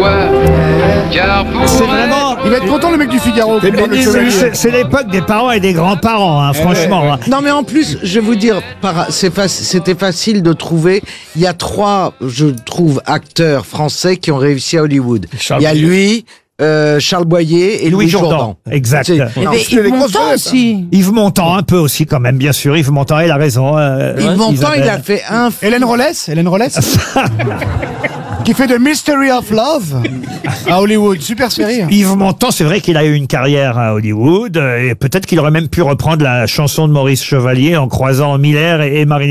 toi, car pour C'est vraiment... Il va être content le mec du Figaro. C'est l'époque des parents et des grands-parents, hein, franchement. Hein. Non mais en plus, je vais vous dire, c'était facile de trouver. Il y a 3, je trouve, acteurs français qui ont réussi à Hollywood. Il y a lui, Charles Boyer et Louis Jourdan. Exact. Yves Montand aussi. Yves Montand un peu aussi quand même, bien sûr. Yves Montand, il a raison. Yves Montand, il a fait un... Hélène Rollès qui fait The Mystery of Love à Hollywood. Super série. Yves Montand, c'est vrai qu'il a eu une carrière à Hollywood et peut-être qu'il aurait même pu reprendre la chanson de Maurice Chevalier en croisant Miller et Marilyn